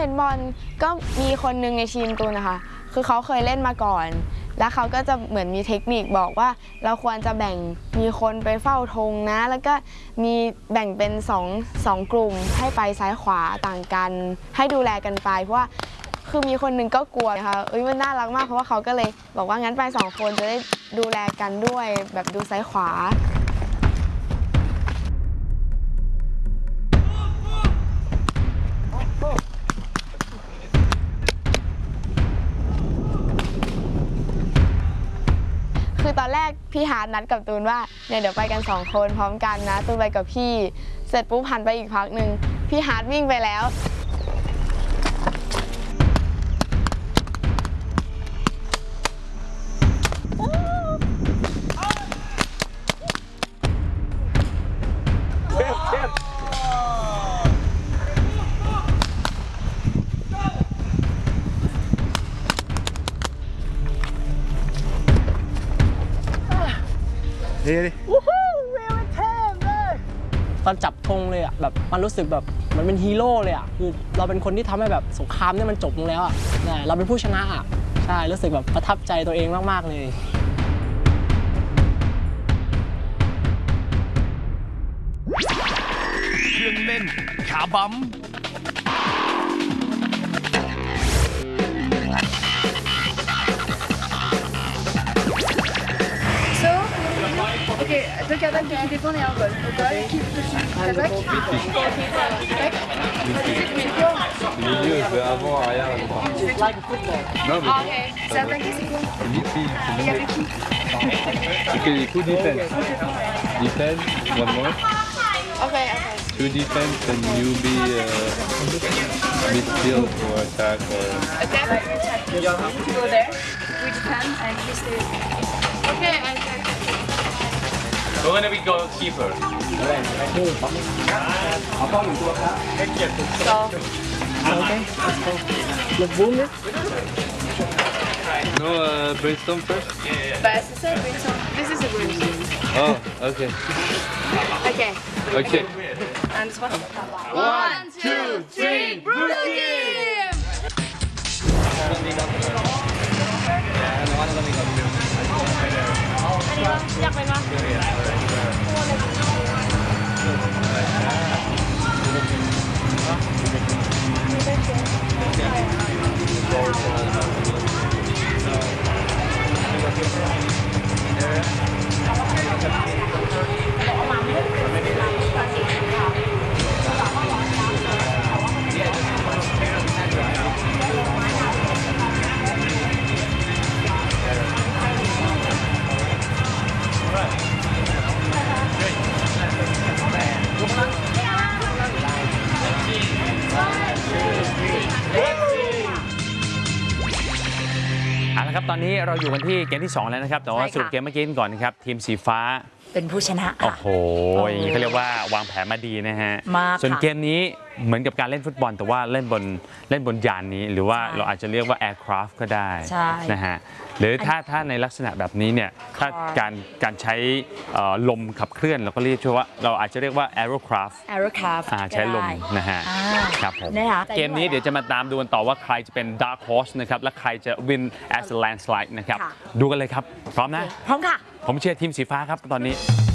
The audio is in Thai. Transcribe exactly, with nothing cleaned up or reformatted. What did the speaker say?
ตบอลก็มีคนหนึ่งในทีมตูนนะคะคือเขาเคยเล่นมาก่อนแล้วเขาก็จะเหมือนมีเทคนิคบอกว่าเราควรจะแบ่งมีคนไปเฝ้าธงนะแล้วก็มีแบ่งเป็นสองสองกลุ่มให้ไปซ้ายขวาต่างกันให้ดูแลกันไปเพราะว่าคือมีคนหนึ่งก็กลัวนะคะเอ้ยมันน่ารักมากเพราะว่าเขาก็เลยบอกว่างั้นไปสองคนจะได้ดูแลกันด้วยแบบดูซ้ายขวาคือตอนแรกพี่ฮาร์ดนัดกับตูนว่าเนี่ยเดี๋ยวไปกันสองคนพร้อมกันนะตูนไปกับพี่เสร็จปุ๊บหันไปอีกพักหนึ่งพี่ฮาร์ดวิ่งไปแล้วดีดิตอนจับธงเลยอ่ะแบบมันรู้สึกแบบมันเป็นฮีโร่เลยอ่ะคือเราเป็นคนที่ทำให้แบบสงครามเนี่ยมันจบลงแล้วอ่ะเราเป็นผู้ชนะอ่ะใช่รู้สึกแบบประทับใจตัวเองมากๆเลยเครื่องเล่นขาบั๊ม Ok, donc attaque qui défend et un goal. Donc là, qui dessus attaque, tac. Milieu, je vais avant, arrière, avant. Tu fais tout. Non, mais Ah, ok. C'est attaqué, c'est quoi midfield. Il y avait qui Ok, du coup, defense. Defense, one more. Ok, ok. Two defense and you be uh, midfield for attack or... Attack, you go there. We defend and he stays. Ok, attack. We're gonna be goalkeeper. So. No, uh, brainstorm first? Bah, c'est ça, brainstorm. This is a brainstorm. Oh, okay. Ok. Okay. Un, trois. One, two, three, blue team! อยากเป็นวะเอาละครับตอนนี้เราอยู่กันที่เกมที่สองแล้วนะครับแต่ว่าสรุปเกมเมื่อกี้ก่อนนะครับทีมสีฟ้าเป็นผู้ชนะโอ้โหอย่างนี้เขาเรียกว่าวางแผนมาดีนะฮะส่วนเกมนี้เหมือนกับการเล่นฟุตบอลแต่ว่าเล่นบนเล่นบนยานนี้หรือว่าเราอาจจะเรียกว่า aircraft ก็ได้นะฮะหรือถ้าถ้าในลักษณะแบบนี้เนี่ยถ้าการการใช้ลมขับเคลื่อนเราก็เรียกว่าเราอาจจะเรียกว่า aerocraft aerocraft ใช้ลมนะฮะครับผมเกมนี้เดี๋ยวจะมาตามดูกันต่อว่าใครจะเป็น dark horse นะครับและใครจะ win as a landslide นะครับดูกันเลยครับพร้อมนะพร้อมค่ะผมเชียร์ทีมสีฟ้าครับตอนนี้